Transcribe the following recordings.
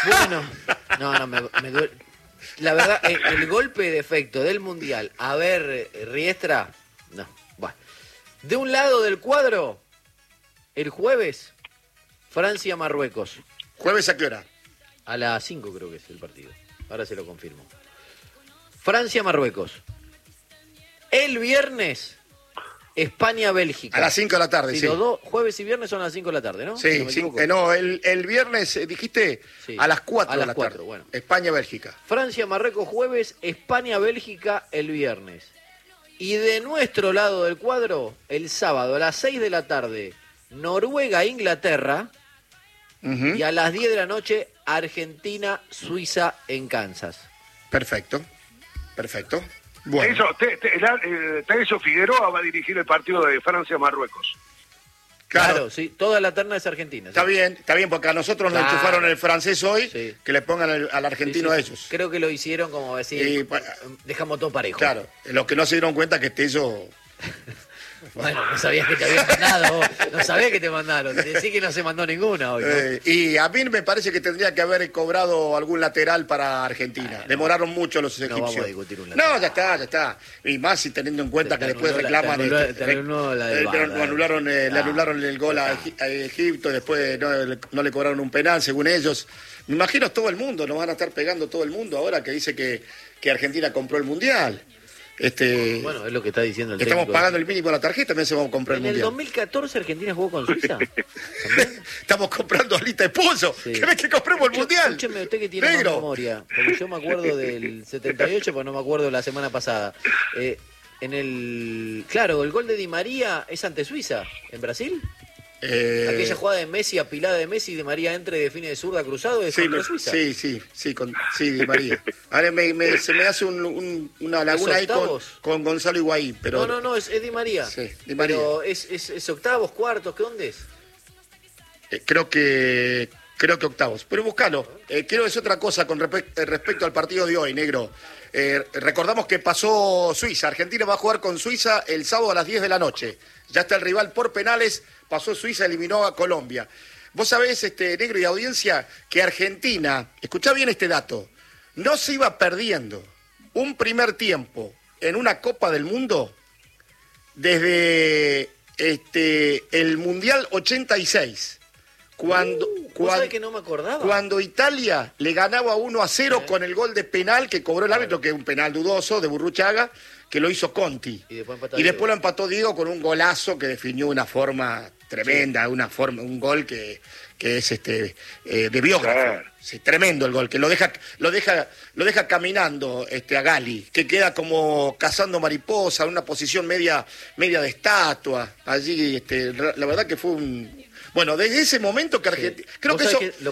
Bueno, no, me duele. La verdad, el golpe de efecto del Mundial, a ver, Riestra, no, bueno. De un lado del cuadro, el jueves, Francia-Marruecos. ¿Jueves a qué hora? A las 5 creo que es el partido. Ahora se lo confirmo. Francia-Marruecos. El viernes, España-Bélgica. A las 5 de la tarde, sí. sí. Los dos, jueves y viernes son a las 5 de la tarde, ¿no? Sí, no, el viernes dijiste sí, a las 4 a de las la 4, tarde. bueno. España-Bélgica. Francia-Marruecos jueves, España-Bélgica el viernes. Y de nuestro lado del cuadro, el sábado a las 6 de la tarde, Noruega-Inglaterra. Y a las 10 de la noche, Argentina-Suiza en Kansas. Perfecto. Bueno. Tello Figueroa va a dirigir el partido de Francia-Marruecos. Claro, sí, toda la terna es argentina. Está bien, porque a nosotros nos enchufaron el francés hoy, sí. Que le pongan al argentino a ellos. Creo que lo hicieron como decir, dejamos todo parejo. Claro, los que no se dieron cuenta que Tello... Bueno, no sabías que te habían mandado, no sabías que te mandaron, decí que no se mandó ninguna hoy, ¿no? Y a mí me parece que tendría que haber cobrado algún lateral para Argentina. No. Demoraron mucho los egipcios. No vamos a discutir un lateral. No, ya está. Y más si teniendo en cuenta que después reclaman... Le anularon el gol a Egipto, después no le cobraron un penal, según ellos. Me imagino todo el mundo, nos van a estar pegando todo el mundo ahora que dice que Argentina compró el Mundial. Bueno, es lo que está diciendo el Estamos técnico. Pagando el mínimo a la tarjeta, también se vamos a comprar el Mundial. ¿En el 2014 Argentina jugó con Suiza? Estamos comprando alita de pulso. Sí. ¿Querés que compremos el Mundial? Escúcheme, usted que tiene más memoria, porque yo me acuerdo del 78, pero no me acuerdo de la semana pasada. Claro, el gol de Di María es ante Suiza, ¿en Brasil? Aquella jugada de Messi, apilada de Messi, Di María entra y define de zurda cruzado, es contra Suiza. Sí, Di María. Ahora se me hace una laguna ahí con Gonzalo Higuaín. Pero... No, es Di María. Sí, Di María. Pero es octavos, cuartos, ¿qué dónde es? Creo que octavos. Pero buscalo. Quiero decir otra cosa con respecto al partido de hoy, negro. Recordamos que pasó Suiza. Argentina va a jugar con Suiza el sábado a las 10 de la noche. Ya está el rival por penales. Pasó Suiza, eliminó a Colombia. Vos sabés, negro y audiencia, que Argentina, escuchá bien este dato, no se iba perdiendo un primer tiempo en una Copa del Mundo desde el Mundial 86. ¿Sabés que no me acordaba? Cuando Italia le ganaba 1-0 con el gol de penal que cobró el árbitro, que es un penal dudoso de Burruchaga, que lo hizo Conti. Y después lo empató Diego con un golazo que definió una forma tremenda, un gol que es de biógrafo. Sí, tremendo el gol, que lo deja caminando a Gali, que queda como cazando mariposa, en una posición media de estatua. Allí, la verdad que fue un... Bueno, desde ese momento que Argentina... Sí. Creo que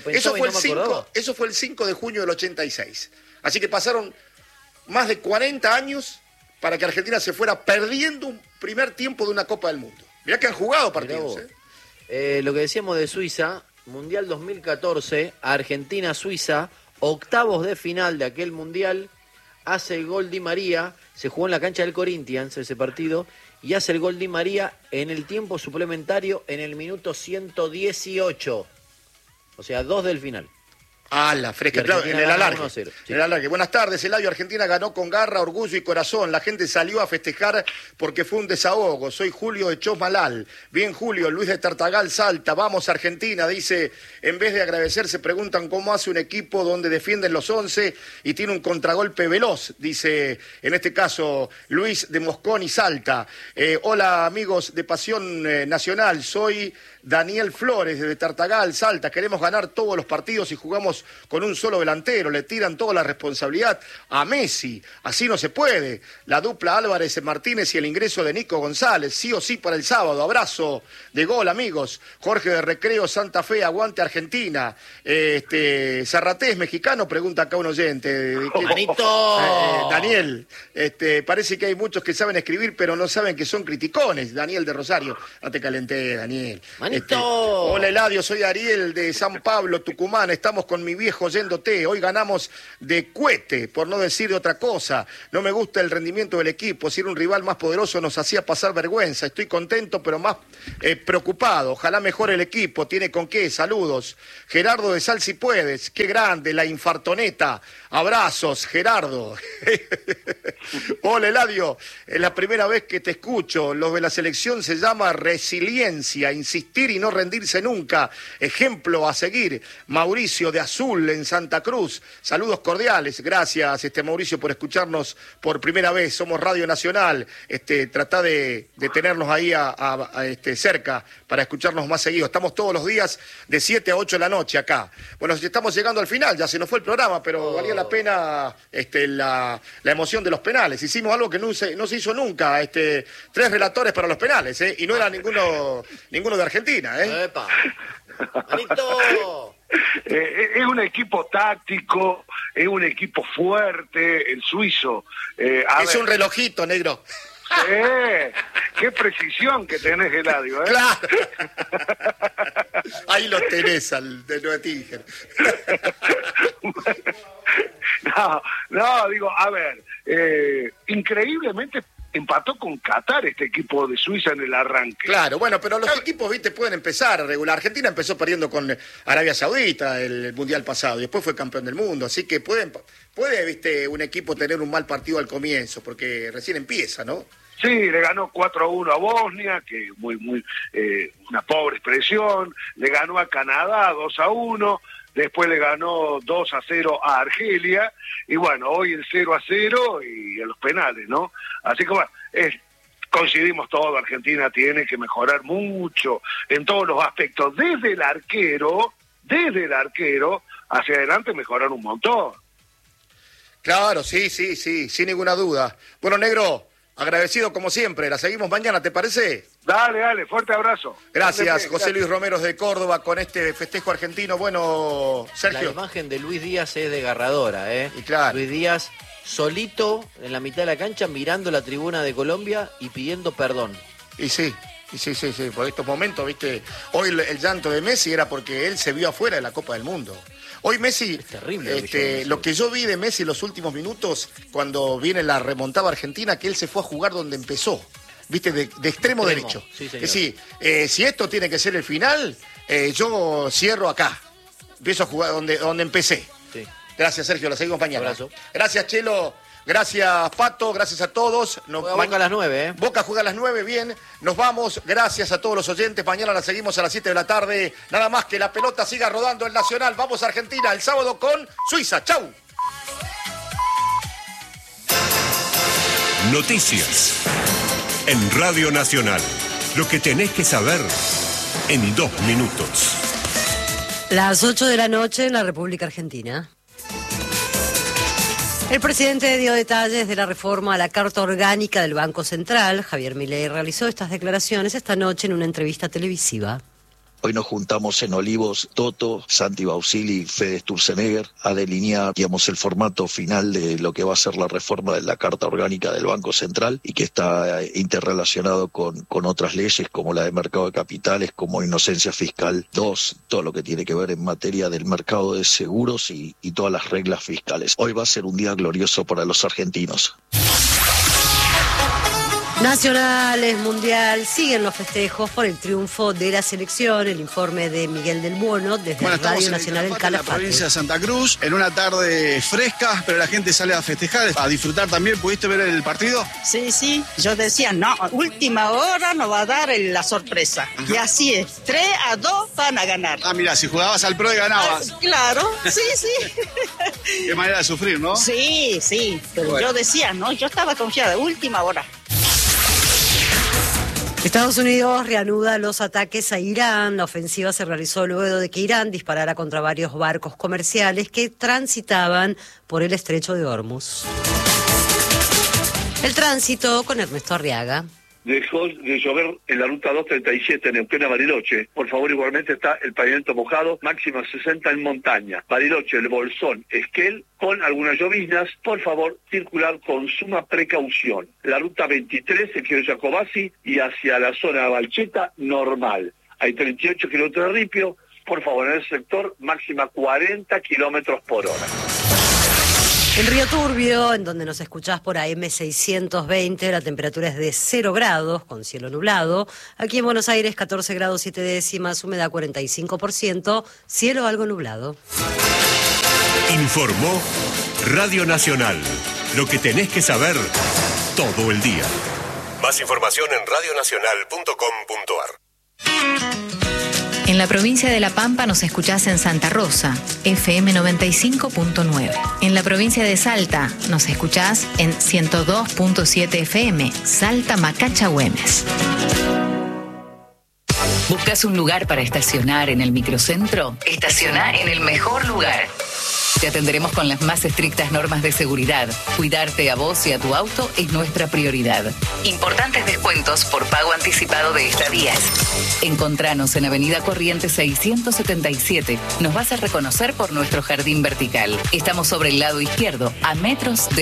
eso fue el 5 de junio del 86. Así que pasaron más de 40 años para que Argentina se fuera perdiendo un primer tiempo de una Copa del Mundo. Mirá que han jugado partidos. Lo que decíamos de Suiza, Mundial 2014, Argentina-Suiza, octavos de final de aquel Mundial, hace el gol Di María, se jugó en la cancha del Corinthians ese partido, y hace el gol Di María en el tiempo suplementario en el minuto 118. O sea, 2 del final. La fresca, claro, en el alargue. Sí. En el alargue. Buenas tardes, Eladio. Argentina ganó con garra, orgullo y corazón. La gente salió a festejar porque fue un desahogo. Soy Julio de Chosmalal. Bien, Julio. Luis de Tartagal, Salta. Vamos, Argentina, dice. En vez de agradecer, se preguntan cómo hace un equipo donde defienden los 11 y tiene un contragolpe veloz, dice, en este caso, Luis de Moscón y Salta. Hola, amigos de Pasión Nacional. Soy Daniel Flores de Tartagal, Salta. Queremos ganar todos los partidos y jugamos con un solo delantero. Le tiran toda la responsabilidad a Messi. Así no se puede. La dupla Álvarez Martínez y el ingreso de Nico González. Sí o sí para el sábado. Abrazo de gol, amigos. Jorge de Recreo, Santa Fe, aguante Argentina. Zarratés, mexicano, pregunta acá un oyente. ¡Manito! Daniel, parece que hay muchos que saben escribir, pero no saben que son criticones. Daniel de Rosario. No te calenté, Daniel. ¡Manito! Hola, Eladio, soy Ariel de San Pablo, Tucumán. Estamos con con mi viejo yéndote. Hoy ganamos de cuete, por no decir de otra cosa. No me gusta el rendimiento del equipo. Si era un rival más poderoso nos hacía pasar vergüenza. Estoy contento, pero más preocupado. Ojalá mejore el equipo. Tiene con qué. Saludos. Gerardo de Sal si puedes. Qué grande, la infartoneta. Abrazos, Gerardo. Hola, Eladio. Es la primera vez que te escucho. Lo de la selección se llama resiliencia, insistir y no rendirse nunca. Ejemplo a seguir. Mauricio de Azul en Santa Cruz. Saludos cordiales. Gracias, Mauricio, por escucharnos por primera vez. Somos Radio Nacional. Trata de tenernos ahí cerca para escucharnos más seguido. Estamos todos los días de 7 a 8 de la noche acá. Bueno, estamos llegando al final, ya se nos fue el programa, pero valía la pena la emoción de los penales. Hicimos algo que no se hizo nunca, 3 relatores para los penales, y no era ninguno de Argentina, ¡Epa! ¡Manito! Es un equipo táctico, es un equipo fuerte, el suizo. Un relojito, negro. Qué precisión que tenés, Eladio, Claro. Ahí lo tenés de Nueva Tíger. Digo, a ver, increíblemente empató con Qatar este equipo de Suiza en el arranque. Claro, bueno, pero los equipos, pueden empezar a regular. Argentina empezó perdiendo con Arabia Saudita el Mundial pasado y después fue campeón del mundo, así que puede, un equipo tener un mal partido al comienzo, porque recién empieza, ¿no? Sí, le ganó 4-1 a Bosnia, que una pobre expresión, le ganó a Canadá 2-1, después le ganó 2-0 a Argelia, y bueno, hoy el 0-0 y a los penales, ¿no? Así que bueno, coincidimos todos, Argentina tiene que mejorar mucho en todos los aspectos, desde el arquero hacia adelante mejorar un montón. Claro, sí, sin ninguna duda. Bueno, negro, agradecido como siempre, la seguimos mañana, ¿te parece? Dale, fuerte abrazo. Gracias, José Luis Romeros de Córdoba con este festejo argentino. Bueno, Sergio. La imagen de Luis Díaz es desgarradora, Y claro. Luis Díaz solito en la mitad de la cancha mirando la tribuna de Colombia y pidiendo perdón. Y sí, por estos momentos, hoy el llanto de Messi era porque él se vio afuera de la Copa del Mundo. Hoy Messi, es terrible, lo que yo vi de Messi en los últimos minutos, cuando viene la remontada argentina, que él se fue a jugar donde empezó, de extremo derecho. Sí, señor. Es decir, si esto tiene que ser el final, yo cierro acá, empiezo a jugar donde empecé. Sí. Gracias, Sergio, la seguimos mañana. Abrazo. Gracias, Chelo. Gracias, Pato, gracias a todos. Boca a las 9, Boca juega a las 9, bien. Nos vamos, gracias a todos los oyentes. Mañana la seguimos a las 7 de la tarde. Nada más que la pelota siga rodando el Nacional. Vamos a Argentina el sábado con Suiza. ¡Chau! Noticias en Radio Nacional. Lo que tenés que saber en 2 minutos. Las 8 de la noche en la República Argentina. El presidente dio detalles de la reforma a la Carta Orgánica del Banco Central. Javier Milei realizó estas declaraciones esta noche en una entrevista televisiva. Hoy nos juntamos en Olivos, Toto, Santi Bausili y Fede Sturzenegger a delinear, el formato final de lo que va a ser la reforma de la Carta Orgánica del Banco Central y que está interrelacionado con otras leyes como la de mercado de capitales, como inocencia fiscal 2, todo lo que tiene que ver en materia del mercado de seguros y todas las reglas fiscales. Hoy va a ser un día glorioso para los argentinos. Nacionales, Mundial, siguen los festejos por el triunfo de la selección. El informe de Miguel del Buono desde Radio Nacional del Calafate. En la provincia de Santa Cruz, en una tarde fresca, pero la gente sale a festejar, a disfrutar también. ¿Pudiste ver el partido? Sí, yo decía, no, última hora nos va a dar la sorpresa. Ajá. Y así es, 3-2 van a ganar. Ah, mira, si jugabas al pro y ganabas. Claro, sí. Qué manera de sufrir, ¿no? Sí, pero bueno. Yo decía, no, yo estaba confiada, última hora. Estados Unidos reanuda los ataques a Irán. La ofensiva se realizó luego de que Irán disparara contra varios barcos comerciales que transitaban por el estrecho de Hormuz. El tránsito con Ernesto Arriaga. Dejó de llover en la ruta 237 en Neuquén a Bariloche. Por favor, igualmente está el pavimento mojado, máxima 60 en montaña. Bariloche, El Bolsón, Esquel, con algunas lloviznas. Por favor, circular con suma precaución. La ruta 23, Ejido Jacobasi, y hacia la zona de Balcheta, normal. Hay 38 kilómetros de ripio, por favor, en ese sector máxima 40 kilómetros por hora. En Río Turbio, en donde nos escuchás por AM620, la temperatura es de 0 grados, con cielo nublado. Aquí en Buenos Aires, 14 grados 7 décimas, humedad 45%, cielo algo nublado. Informó Radio Nacional. Lo que tenés que saber todo el día. Más información en radionacional.com.ar. En la provincia de La Pampa nos escuchás en Santa Rosa, FM 95.9. En la provincia de Salta nos escuchás en 102.7 FM, Salta Macacha Güemes. ¿Buscas un lugar para estacionar en el microcentro? Estaciona en el mejor lugar. Te atenderemos con las más estrictas normas de seguridad. Cuidarte a vos y a tu auto es nuestra prioridad. Importantes descuentos por pago anticipado de estadías. Encontranos en Avenida Corrientes 677. Nos vas a reconocer por nuestro jardín vertical. Estamos sobre el lado izquierdo, a metros de